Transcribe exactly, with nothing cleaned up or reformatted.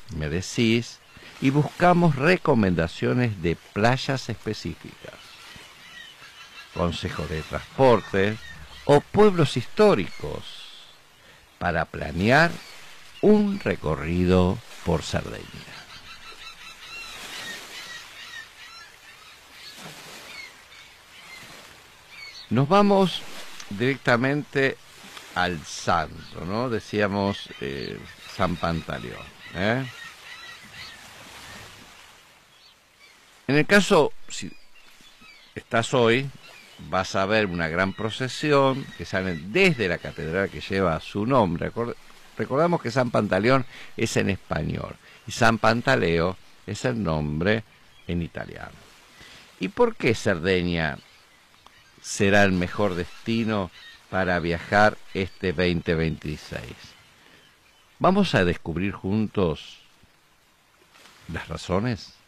me decís, y buscamos recomendaciones de playas específicas, consejos de transporte o pueblos históricos para planear un recorrido por Cerdeña. Nos vamos directamente al santo, ¿no? Decíamos eh, San Pantaleón, ¿eh? En el caso, si estás hoy, vas a ver una gran procesión que sale desde la catedral que lleva su nombre. Recordamos que San Pantaleón es en español y San Pantaleo es el nombre en italiano. ¿Y por qué Cerdeña será el mejor destino para viajar este veinte veintiséis? Vamos a descubrir juntos las razones.